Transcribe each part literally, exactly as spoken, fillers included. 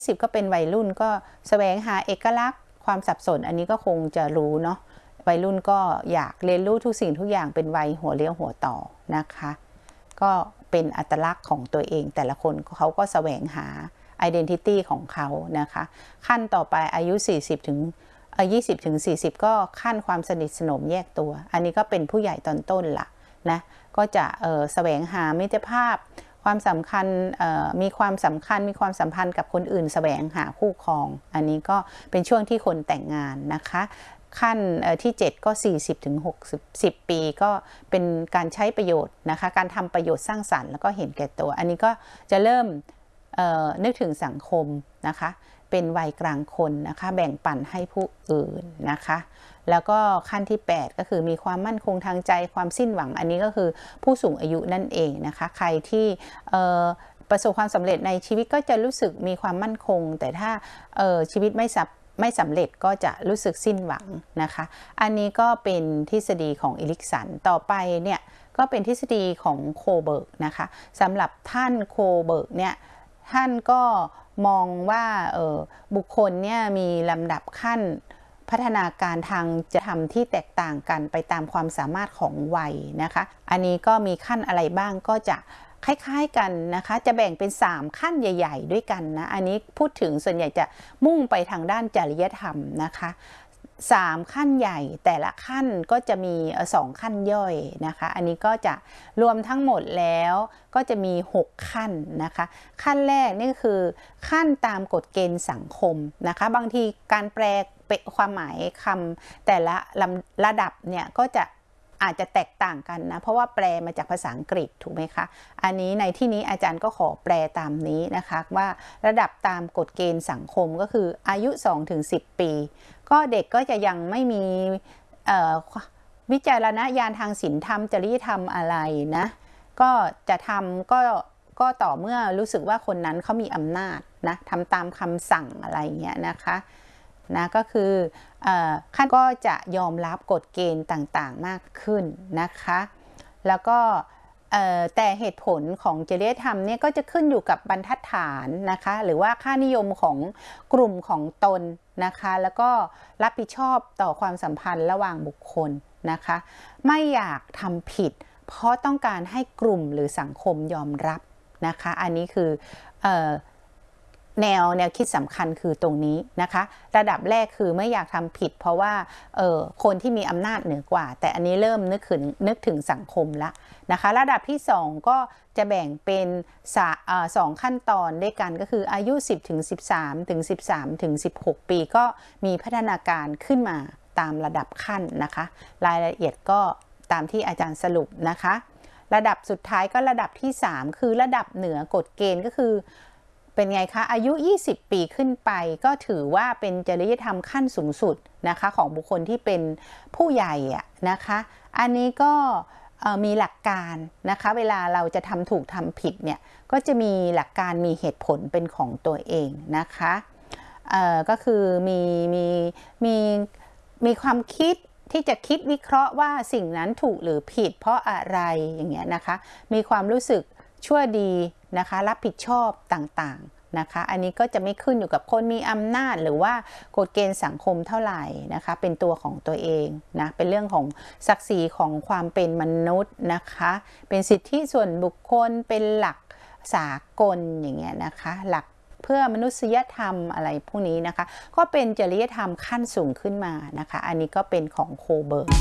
สิบก็เป็นวัยรุ่นก็แสวงหาเอกลักษณ์ความสับสนอันนี้ก็คงจะรู้เนาะวัยรุ่นก็อยากเรียนรู้ทุกสิ่งทุกอย่างเป็นวัยหัวเลี้ยวหัวต่อนะคะก็เป็นอัตลักษณ์ของตัวเองแต่ละคนเขาก็แสวงหา identity ของเขานะคะขั้นต่อไปอายุสี่สิบถึงยี่สิบถึงสี่สิบก็ขั้นความสนิทสนมแยกตัวอันนี้ก็เป็นผู้ใหญ่ตอนต้นละนะก็จะเออแสวงหามิตรภาพความสำคัญมีความสำคัญมีความสัมพันธ์กับคนอื่นแสวงหาคู่ครองอันนี้ก็เป็นช่วงที่คนแต่งงานนะคะขั้นที่เจ็ดก็สี่สิบถึงหกสิบปีก็เป็นการใช้ประโยชน์นะคะการทำประโยชน์สร้างสรรค์แล้วก็เห็นแก่ตัวอันนี้ก็จะเริ่มนึกถึงสังคมนะคะเป็นวัยกลางคนนะคะแบ่งปันให้ผู้อื่นนะคะแล้วก็ขั้นที่แปดก็คือมีความมั่นคงทางใจความสิ้นหวังอันนี้ก็คือผู้สูงอายุนั่นเองนะคะใครที่ประสบความสำเร็จในชีวิตก็จะรู้สึกมีความมั่นคงแต่ถ้าชีวิตไม่สับไม่สำเร็จก็จะรู้สึกสิ้นหวังนะคะอันนี้ก็เป็นทฤษฎีของอิลิกสันต่อไปเนี่ยก็เป็นทฤษฎีของโคเบิร์กนะคะสำหรับท่านโคเบิร์กเนี่ยท่านก็มองว่าบุคคลเนี่ยมีลำดับขั้นพัฒนาการทางจะทำที่แตกต่างกันไปตามความสามารถของวัยนะคะอันนี้ก็มีขั้นอะไรบ้างก็จะคล้ายๆกันนะคะจะแบ่งเป็นสามขั้นใหญ่ๆด้วยกันนะอันนี้พูดถึงส่วนใหญ่จะมุ่งไปทางด้านจริยธรรมนะคะสามขั้นใหญ่แต่ละขั้นก็จะมีสองขั้นย่อยนะคะอันนี้ก็จะรวมทั้งหมดแล้วก็จะมีหกขั้นนะคะขั้นแรกนี่คือขั้นตามกฎเกณฑ์สังคมนะคะบางทีการแปลความหมายคำแต่ละระดับเนี่ยก็จะอาจจะแตกต่างกันนะเพราะว่าแปลมาจากภาษาอังกฤษถูกไหมคะอันนี้ในที่นี้อาจารย์ก็ขอแปลตามนี้นะคะว่าระดับตามกฎเกณฑ์สังคมก็คืออายุ สองถึงสิบ ปีก็เด็กก็จะยังไม่มีวิจารณญาณทางศีลธรรมจริยธรรมอะไรนะก็จะทำก็ก็ต่อเมื่อรู้สึกว่าคนนั้นเขามีอำนาจนะทำตามคำสั่งอะไรเงี้ยนะคะนะก็คือขั้นก็จะยอมรับกฎเกณฑ์ต่างๆมากขึ้นนะคะแล้วก็แต่เหตุผลของจริยธรรมเนี่ยก็จะขึ้นอยู่กับบรรทัดฐานนะคะหรือว่าค่านิยมของกลุ่มของตนนะคะแล้วก็รับผิดชอบต่อความสัมพันธ์ระหว่างบุคคลนะคะไม่อยากทำผิดเพราะต้องการให้กลุ่มหรือสังคมยอมรับนะคะอันนี้คือแนวแนวคิดสำคัญคือตรงนี้นะคะระดับแรกคือไม่อยากทำผิดเพราะว่าเออคนที่มีอำนาจเหนือกว่าแต่อันนี้เริ่มนึกถึงนึกถึงสังคมละนะคะระดับที่สองก็จะแบ่งเป็นสองขั้นตอนด้วยกันก็คืออายุสิบถึงสิบสามถึงสิบสามถึงสิบหกปีก็มีพัฒนาการขึ้นมาตามระดับขั้นนะคะรายละเอียดก็ตามที่อาจารย์สรุปนะคะระดับสุดท้ายก็ระดับที่สามคือระดับเหนือกฎเกณฑ์ก็คือเป็นไงคะอายุยี่สิบปีขึ้นไปก็ถือว่าเป็นจริยธรรมขั้นสูงสุดนะคะของบุคคลที่เป็นผู้ใหญ่อะนะคะอันนี้ก็มีหลักการนะคะเวลาเราจะทำถูกทำผิดเนี่ยก็จะมีหลักการมีเหตุผลเป็นของตัวเองนะคะก็คือมีมีมีมีความคิดที่จะคิดวิเคราะห์ว่าสิ่งนั้นถูกหรือผิดเพราะอะไรอย่างเงี้ยนะคะมีความรู้สึกชั่วดีนะคะรับผิดชอบต่างๆนะคะอันนี้ก็จะไม่ขึ้นอยู่กับคนมีอำนาจหรือว่ากฎเกณฑ์สังคมเท่าไหร่นะคะเป็นตัวของตัวเองนะเป็นเรื่องของศักดิ์ศรีของความเป็นมนุษย์นะคะเป็นสิทธิส่วนบุคคลเป็นหลักสากลอย่างเงี้ยนะคะหลักเพื่อมนุษยธรรมอะไรพวกนี้นะคะก็เป็นจริยธรรมขั้นสูงขึ้นมานะคะอันนี้ก็เป็นของโคเบิร์ก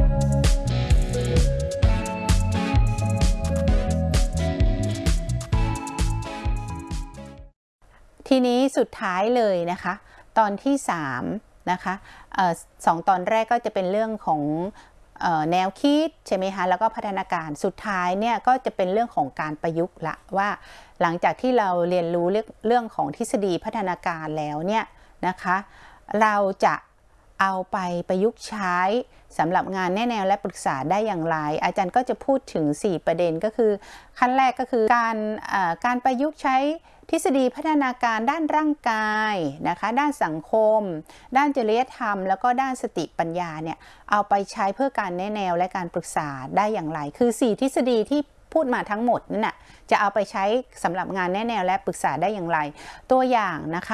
ทีนี้สุดท้ายเลยนะคะตอนที่สามนะคะสองตอนแรกก็จะเป็นเรื่องของแนวคิดใช่ไหมคะแล้วก็พัฒนาการสุดท้ายเนี่ยก็จะเป็นเรื่องของการประยุกต์ละว่าหลังจากที่เราเรียนรู้เรื่องของทฤษฎีพัฒนาการแล้วเนี่ยนะคะเราจะเอาไปประยุกต์ใช้สำหรับงานแนะแนวและปรึกษาได้อย่างไรอาจารย์ก็จะพูดถึงสี่ประเด็นก็คือขั้นแรกก็คือการการประยุกต์ใช้ทฤษฎีพัฒนาการด้านร่างกายนะคะด้านสังคมด้านจริยธรรมแล้วก็ด้านสติปัญญาเนี่ยเอาไปใช้เพื่อการแนะแนวและการปรึกษาได้อย่างไรคือสี่ทฤษฎีที่พูดมาทั้งหมดนั่นน่ะจะเอาไปใช้สำหรับงานแนะแนวและปรึกษาได้อย่างไรตัวอย่างนะคะ